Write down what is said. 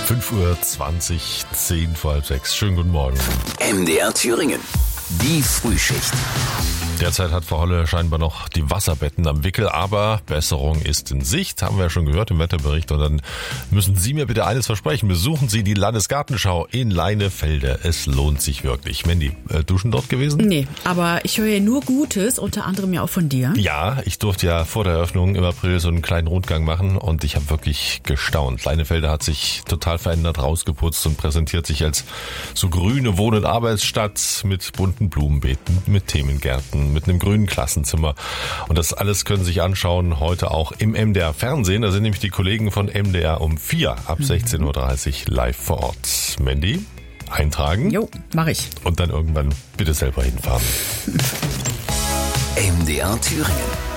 5:20 Uhr, 10 vor halb 6. Schönen guten Morgen. MDR Thüringen. Die Frühschicht. Derzeit hat Frau Holle scheinbar noch die Wasserbetten am Wickel, aber Besserung ist in Sicht, haben wir ja schon gehört im Wetterbericht. Und dann müssen Sie mir bitte eines versprechen. Besuchen Sie die Landesgartenschau in Leinefelde. Es lohnt sich wirklich. Mandy, duschen dort gewesen? Nee, aber ich höre ja nur Gutes, unter anderem ja auch von dir. Ja, ich durfte ja vor der Eröffnung im April so einen kleinen Rundgang machen und ich habe wirklich gestaunt. Leinefelde hat sich total verändert, rausgeputzt und präsentiert sich als so grüne Wohn- und Arbeitsstadt mit bunten Blumenbeeten, mit Themengärten, mit einem grünen Klassenzimmer. Und das alles können Sie sich anschauen heute auch im MDR Fernsehen. Da sind nämlich die Kollegen von MDR um 4 ab 16:30 Uhr live vor Ort. Mandy, eintragen. Jo, mach ich. Und dann irgendwann bitte selber hinfahren. MDR Thüringen.